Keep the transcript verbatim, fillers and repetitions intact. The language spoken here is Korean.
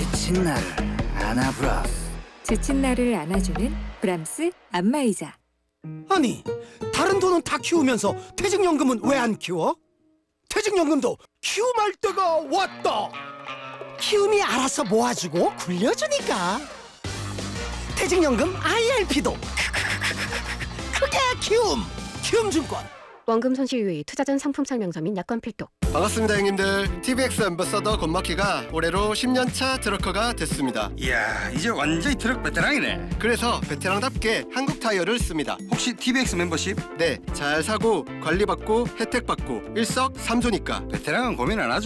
지친 나를 안아브라스. 지친 나를 안아주는 브람스 안마의자. 아니, 다른 돈은 다 키우면서 퇴직연금은 왜 안 키워? 퇴직연금도 키움할 때가 왔다. 키움이 알아서 모아주고 굴려주니까. 퇴직연금 아이알피도 크게 키움. 키움증권. 원금 손실 유의, 투자 전 상품 설명서 및 약관 필독. 반갑습니다 형님들. 티비엑스 앰버서더 권마키가 올해로 십 년 차 트럭커가 됐습니다. 이야, 이제 완전히 트럭 베테랑이네. 그래서 베테랑답게 한국 타이어를 씁니다. 혹시 티비엑스 멤버십? 네, 잘 사고 관리받고 혜택받고 일석삼조니까 베테랑은 고민 안 하죠.